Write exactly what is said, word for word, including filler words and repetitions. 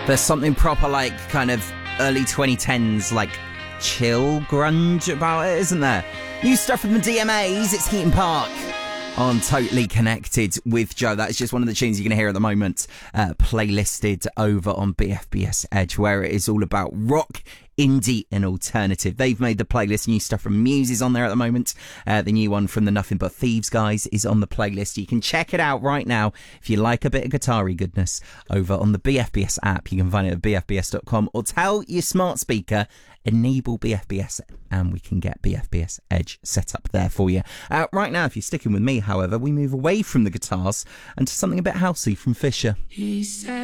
There's something proper like kind of early twenty tens, like chill grunge about it, isn't there? New stuff from the D M As, it's Heaton Park on Totally Connected with Joe. That's just one of the tunes you're going to hear at the moment, uh, playlisted over on B F B S Edge, where it is all about rock, indie and alternative. They've made the playlist. New stuff from Muse is on there at the moment. Uh, the new one from the Nothing But Thieves guys is on the playlist. You can check it out right now if you like a bit of guitar-y goodness over on the B F B S app. You can find it at b f b s dot com or tell your smart speaker enable B F B S and we can get B F B S Edge set up there for you. Uh, right now, if you're sticking with me, however, we move away from the guitars and to something a bit housey from Fisher. He said